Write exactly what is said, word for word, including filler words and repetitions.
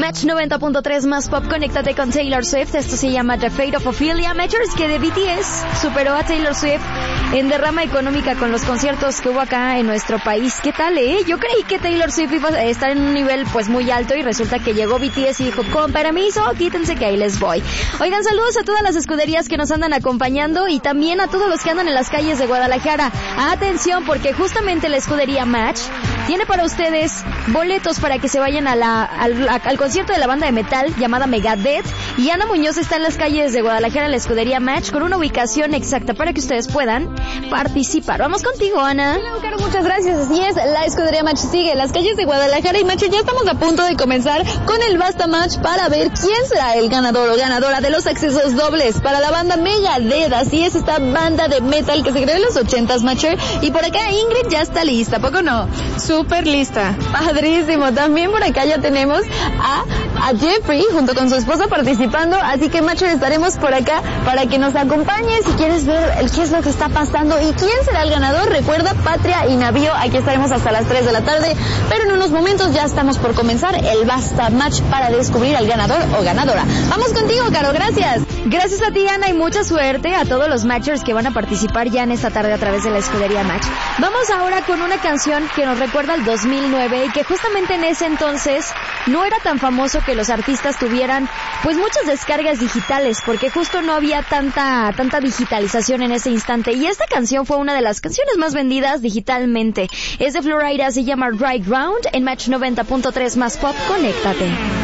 Match noventa punto tres más pop, conéctate con Taylor Swift. Esto se llama The Fate of Ophelia. Matchers, que de B T S superó a Taylor Swift en derrama económica con los conciertos que hubo acá en nuestro país. ¿Qué tal, eh? Yo creí que Taylor Swift iba a estar en un nivel pues muy alto y resulta que llegó B T S y dijo, con permiso, quítense que ahí les voy. Oigan, saludos a todas las escuderías que nos andan acompañando y también a todos los que andan en las calles de Guadalajara. Atención, porque justamente la escudería Match tiene para ustedes boletos para que se vayan a la, al, a, al concierto de la banda de metal llamada Megadeth, y Ana Muñoz está en las calles de Guadalajara, la escudería Match, con una ubicación exacta para que ustedes puedan participar. Vamos contigo, Ana. Hola, Caro, muchas gracias. Así es, la escudería Match sigue en las calles de Guadalajara y Match, ya estamos a punto de comenzar con el Basta Match para ver quién será el ganador o ganadora de los accesos dobles para la banda Megadeth. Así es, esta banda de metal que se creó en los ochentas, Matcher. Y por acá Ingrid ya está lista, ¿poco no? Súper lista. Padrísimo. También por acá ya tenemos a, a Jeffrey junto con su esposa participando, así que Matcher, estaremos por acá para que nos acompañes si quieres ver el qué es lo que está pasando y quién será el ganador. Recuerda, Patria y Navío, aquí estaremos hasta las tres de la tarde, pero en unos momentos ya estamos por comenzar el Basta Match para descubrir al ganador o ganadora. Vamos contigo, Caro, gracias. Gracias a ti, Ana, y mucha suerte a todos los Matchers que van a participar ya en esta tarde a través de la escudería Match. Vamos ahora con una canción que nos recuerda al dos mil nueve y que justamente en ese entonces no era tan famoso que los artistas tuvieran pues muchas descargas digitales, porque justo no había tanta tanta digitalización en ese instante, y esta canción fue una de las canciones más vendidas digitalmente. Es de Florida, se llama Right Round en Match noventa punto tres más pop, conéctate.